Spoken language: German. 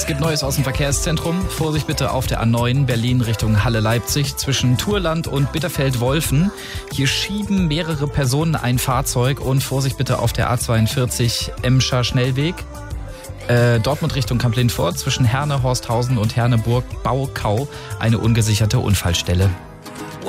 gibt Neues aus dem Verkehrszentrum. Vorsicht bitte auf der A9 Berlin Richtung Halle-Leipzig zwischen Turland und Bitterfeld-Wolfen. Hier schieben mehrere Personen ein Fahrzeug und Vorsicht bitte auf der A42 Emscher Schnellweg. Dortmund Richtung Kamp-Lintfort zwischen Herne, Horsthausen und Herne-Burg-Baukau eine ungesicherte Unfallstelle.